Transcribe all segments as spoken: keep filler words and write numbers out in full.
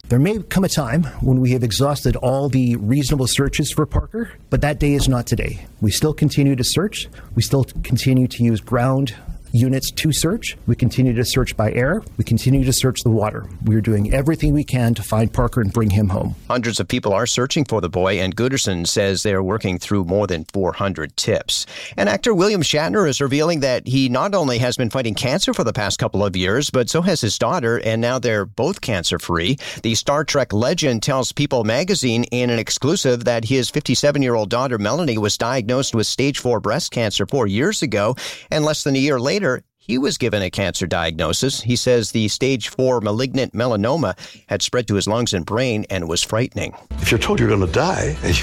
There may come a time when we have exhausted all the reasonable searches for Parker, but that day is not today. We still continue to search. We still continue to use ground units to search. We continue to search by air. We continue to search the water. We are doing everything we can to find Parker and bring him home. Hundreds of people are searching for the boy, and Gooderson says they're working through more than four hundred tips. And actor William Shatner is revealing that he not only has been fighting cancer for the past couple of years, but so has his daughter, and now they're both cancer-free. The Star Trek legend tells People magazine in an exclusive that his fifty-seven-year-old daughter Melanie was diagnosed with stage four breast cancer four years ago, and less than a year later, he was given a cancer diagnosis. He says the stage four malignant melanoma had spread to his lungs and brain and was frightening. If you're told you're going to die, you,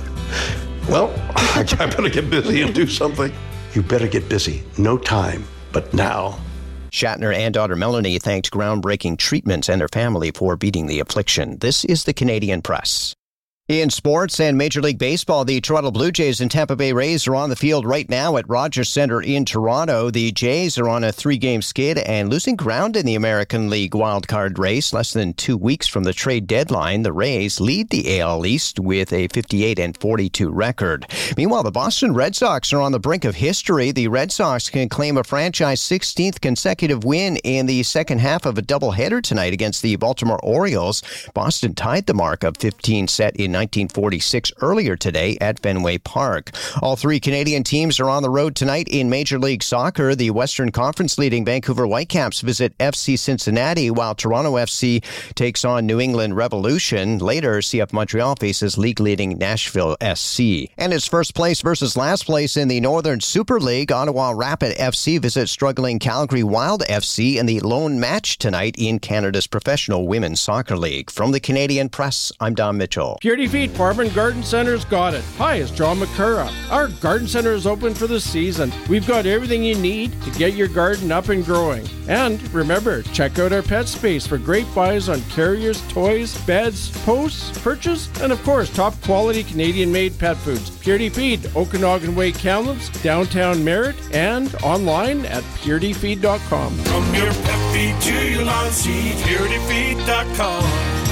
well, I better get busy and do something. You better get busy. No time, but now. Shatner and daughter Melanie thanked groundbreaking treatments and their family for beating the affliction. This is the Canadian Press. In sports and Major League Baseball, the Toronto Blue Jays and Tampa Bay Rays are on the field right now at Rogers Centre in Toronto. The Jays are on a three-game skid and losing ground in the American League wildcard race. Less than two weeks from the trade deadline, the Rays lead the A L East with a fifty-eight and forty-two record. Meanwhile, the Boston Red Sox are on the brink of history. The Red Sox can claim a franchise sixteenth consecutive win in the second half of a doubleheader tonight against the Baltimore Orioles. Boston tied the mark of fifteen set in nineteen forty-six earlier today at Fenway Park. All three Canadian teams are on the road tonight in Major League Soccer. The Western Conference leading Vancouver Whitecaps visit F C Cincinnati, while Toronto F C takes on New England Revolution. Later, C F Montreal faces league-leading Nashville S C. And it's first place versus last place in the Northern Super League. Ottawa Rapid F C visits struggling Calgary Wild F C in the lone match tonight in Canada's Professional Women's Soccer League. From the Canadian Press, I'm Don Mitchell. Purity Feet Farm and Garden Center's got it. Hi, it's John McCurra. Our garden center is open for the season. We've got everything you need to get your garden up and growing. And remember, check out our pet space for great buys on carriers, toys, beds, posts, perches, and of course, top quality Canadian-made pet foods. Purity Feed, Okanagan Way, Kamloops, downtown Merritt, and online at purity feed dot com. From your pet feed to your lawn seed, purity feed dot com.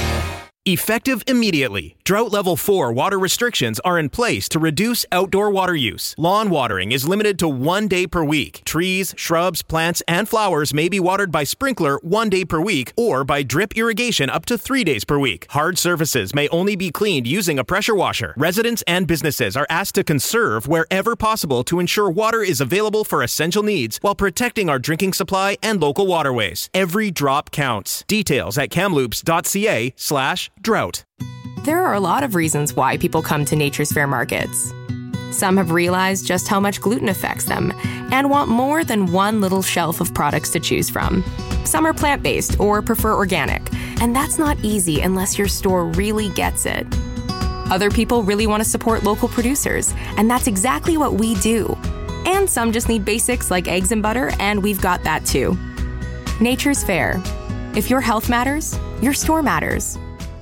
Effective immediately. Drought Level four water restrictions are in place to reduce outdoor water use. Lawn watering is limited to one day per week. Trees, shrubs, plants, and flowers may be watered by sprinkler one day per week or by drip irrigation up to three days per week. Hard surfaces may only be cleaned using a pressure washer. Residents and businesses are asked to conserve wherever possible to ensure water is available for essential needs while protecting our drinking supply and local waterways. Every drop counts. Details at kamloops.ca slash drought. There are a lot of reasons why people come to Nature's Fair markets. Some have realized just how much gluten affects them and want more than one little shelf of products to choose from. Some are plant-based or prefer organic, and that's not easy unless your store really gets it. Other people really want to support local producers, and that's exactly what we do. And some just need basics like eggs and butter, and we've got that too. Nature's Fair. If your health matters, your store matters.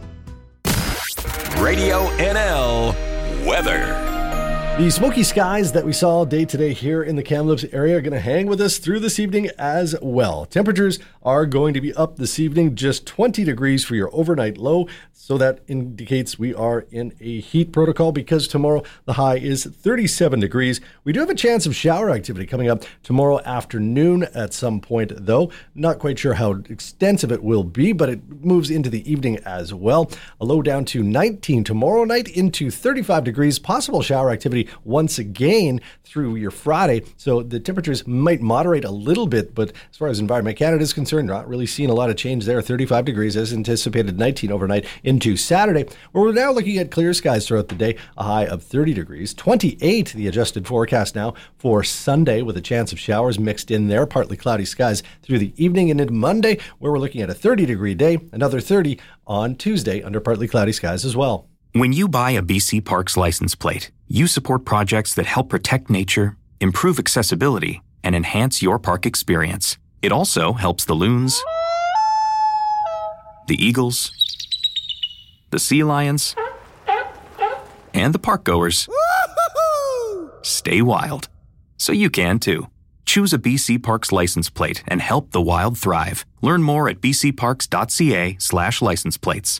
Radio N L weather. The smoky skies that we saw day today here in the Kamloops area are going to hang with us through this evening as well. Temperatures are going to be up this evening, just twenty degrees for your overnight low. So that indicates we are in a heat protocol because tomorrow the high is thirty-seven degrees. We do have a chance of shower activity coming up tomorrow afternoon at some point, though. Not quite sure how extensive it will be, but it moves into the evening as well. A low down to nineteen tomorrow night, into thirty-five degrees. Possible shower activity once again through your Friday. So the temperatures might moderate a little bit, but as far as Environment Canada is concerned, not really seeing a lot of change there. thirty-five degrees as anticipated, nineteen overnight into Saturday, where we're now looking at clear skies throughout the day, a high of thirty degrees, twenty-eight the adjusted forecast now for Sunday with a chance of showers mixed in there, partly cloudy skies through the evening, and into Monday, where we're looking at a thirty degree day, another thirty on Tuesday under partly cloudy skies as well. When you buy a B C Parks license plate, you support projects that help protect nature, improve accessibility, and enhance your park experience. It also helps the loons, the eagles, the sea lions, and the park goers stay wild. So you can too. Choose a B C Parks license plate and help the wild thrive. Learn more at bcparks.ca slash license plates.